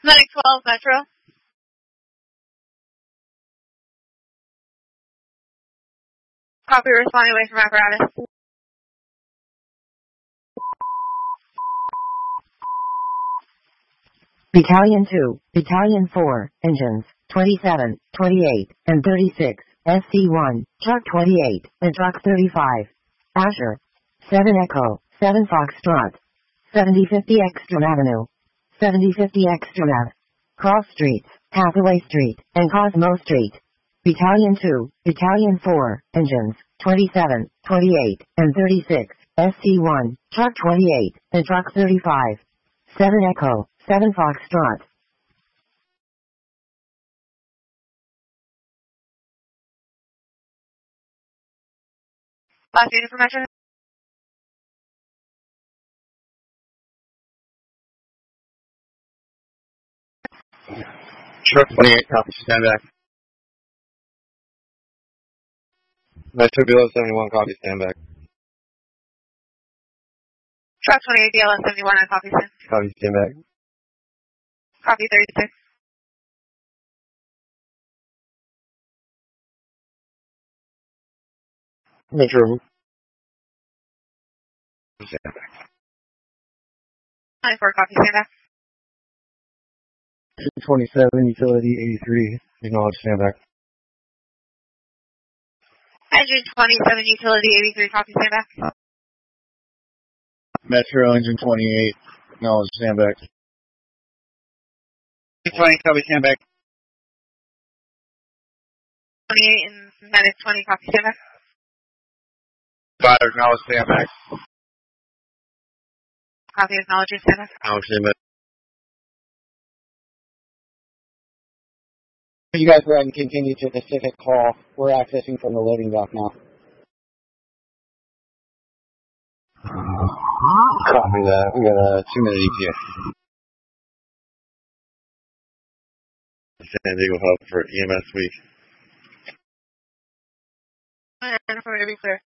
Medic 12 Metro. Copy, responding away from apparatus. Battalion 2, Battalion 4, engines, 27, 28, and 36, SC1, Truck 28, and Truck 35. Asher. 7 Echo, 7 Foxtrot. 7050 Ekstrom Avenue. 7050 Ekstrom Ave. Cross Streets, Hathaway Street, and Cosmo Street. Battalion 2, Battalion 4, engines, 27, 28, and 36, SC1, Truck 28, and Truck 35. 7 Echo, 7 Foxtrot. Last unit for Metro. Truck 28, copy, stand back. Metro below 71, copy, stand back. Truck 28, BLS 71, I copy, sir. Copy, stand back. Copy 36. Metro. Stand back. 94, copy, stand back. 27, utility 83, acknowledge, stand back. Engine 27, utility 83, copy, stand back. Metro, engine 28, acknowledge, stand back. 20, copy, stand back. 28 and Medic 20, copy, stand back. 5, acknowledge, stand back. Copy, acknowledge, stand back. Acknowledge, stand back. You guys go ahead and continue to the Pacific call. We're accessing from the loading dock now. Copy that. We got a 2-minute ETA. San Diego Hub for EMS week. And for to be clear.